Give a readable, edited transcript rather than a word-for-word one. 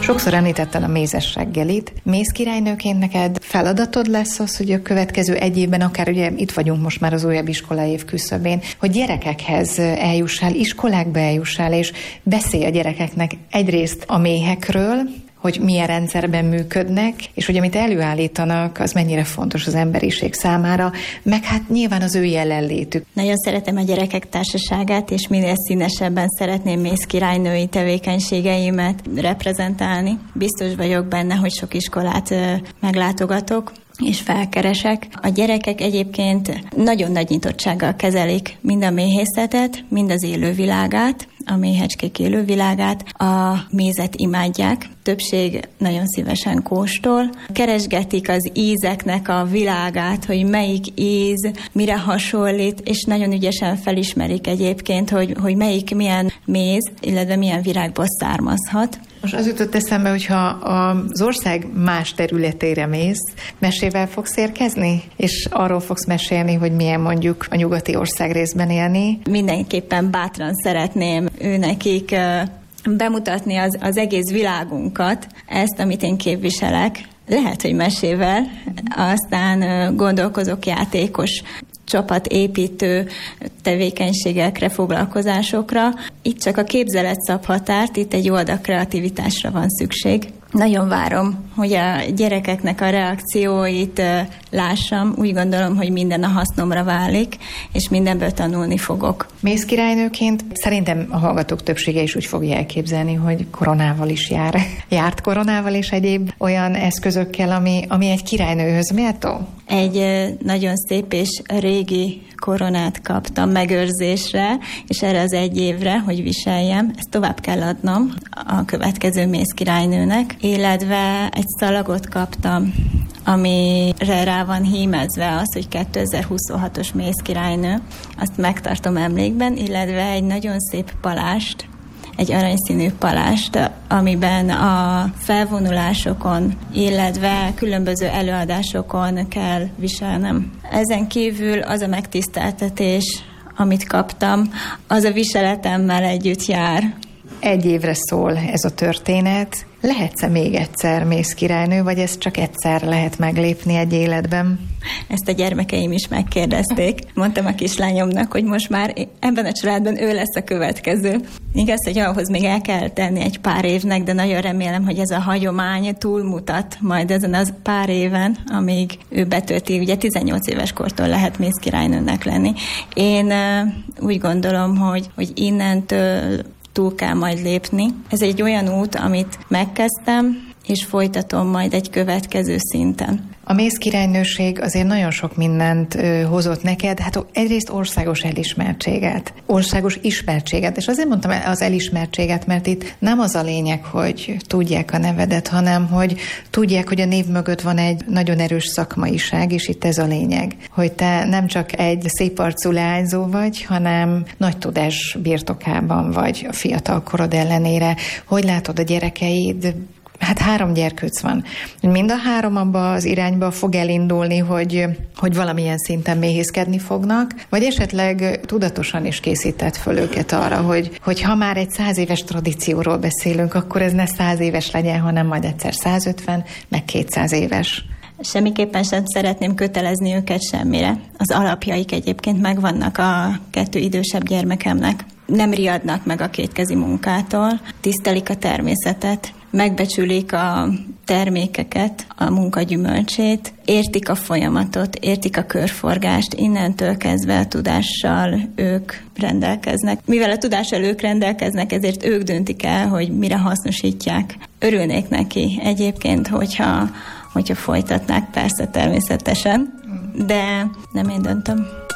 Sokszor említetted a mézes reggelit. Mézkirálynőként neked feladatod lesz az, hogy a következő egy évben, akár ugye itt vagyunk most már az újabb iskolaév küszöbén, hogy gyerekekhez eljussál, iskolákba eljussál, és beszélj a gyerekeknek egyrészt a méhekről, hogy milyen rendszerben működnek, és hogy amit előállítanak, az mennyire fontos az emberiség számára, meg hát nyilván az ő jelenlétük. Nagyon szeretem a gyerekek társaságát, és minél színesebben szeretném mézkirálynői tevékenységeimet reprezentálni. Biztos vagyok benne, hogy sok iskolát meglátogatok, és felkeresek. A gyerekek egyébként nagyon nagy nyitottsággal kezelik mind a méhészetet, mind az élővilágát, a méhecskék élővilágát, a mézet imádják. Többség nagyon szívesen kóstol. Keresgetik az ízeknek a világát, hogy melyik íz, mire hasonlít, és nagyon ügyesen felismerik egyébként, hogy melyik milyen méz, illetve milyen virágból származhat. Most az jutott eszembe, hogyha az ország más területére mész, mesével fogsz érkezni? És arról fogsz mesélni, hogy milyen mondjuk a nyugati országrészben élni? Mindenképpen bátran szeretném őnekik bemutatni az egész világunkat, ezt, amit én képviselek. Lehet, hogy mesével, aztán gondolkozok játékos csapatépítő tevékenységekre, foglalkozásokra. Itt csak a képzelet szab határt, itt egy oldal kreativitásra van szükség. Nagyon várom, hogy a gyerekeknek a reakcióit lássam. Úgy gondolom, hogy minden a hasznomra válik, és mindenből tanulni fogok. Mézkirálynőként szerintem a hallgatók többsége is úgy fogja elképzelni, hogy koronával is jár. Járt koronával és egyéb olyan eszközökkel, ami egy királynőhöz méltó? Egy nagyon szép és régi koronát kaptam megőrzésre, és erre az egy évre, hogy viseljem. Ezt tovább kell adnom a következő mézkirálynőnek, illetve egy szalagot kaptam, amire rá van hímezve az, hogy 2026-os mézkirálynő. Azt megtartom emlékben, illetve egy nagyon szép palást, egy aranyszínű palást, amiben a felvonulásokon, illetve különböző előadásokon kell viselnem. Ezen kívül az a megtiszteltetés, amit kaptam, az a viseletemmel együtt jár. Egy évre szól ez a történet. Lehetsz-e még egyszer mézkirálynő, vagy ezt csak egyszer lehet meglépni egy életben? Ezt a gyermekeim is megkérdezték. Mondtam a kislányomnak, hogy most már ebben a családban ő lesz a következő. Igaz, hogy ahhoz még el kell tenni egy pár évnek, de nagyon remélem, hogy ez a hagyomány túlmutat majd ezen az pár éven, amíg ő betölti. Ugye 18 éves kortól lehet mézkirálynőnek lenni. Én úgy gondolom, hogy innentől túl kell majd lépni. Ez egy olyan út, amit megkezdtem, és folytatom majd egy következő szinten. A mézkirálynőség azért nagyon sok mindent hozott neked, hát egyrészt országos elismertséget, országos ismertséget, és azért mondtam az elismertséget, mert itt nem az a lényeg, hogy tudják a nevedet, hanem hogy tudják, hogy a név mögött van egy nagyon erős szakmaiság, és itt ez a lényeg, hogy te nem csak egy szép arcú leányzó vagy, hanem nagy tudás birtokában vagy a fiatal korod ellenére. Hogy látod a gyerekeid? Hát 3 gyerkőc van. Mind a 3 abba az irányba fog elindulni, hogy valamilyen szinten méhészkedni fognak, vagy esetleg tudatosan is készített föl őket arra, hogy ha már egy 100 éves tradícióról beszélünk, akkor ez ne 100 éves legyen, hanem majd egyszer 150, meg 200 éves. Semmiképpen sem szeretném kötelezni őket semmire. Az alapjaik egyébként megvannak a 2 idősebb gyermekemnek. Nem riadnak meg a kétkezi munkától, tisztelik a természetet, megbecsülik a termékeket, a munka gyümölcsét, értik a folyamatot, értik a körforgást, innentől kezdve a tudással ők rendelkeznek. Mivel a tudással ők rendelkeznek, ezért ők döntik el, hogy mire hasznosítják. Örülnék neki egyébként, hogyha folytatnák, persze természetesen, de nem én döntöm.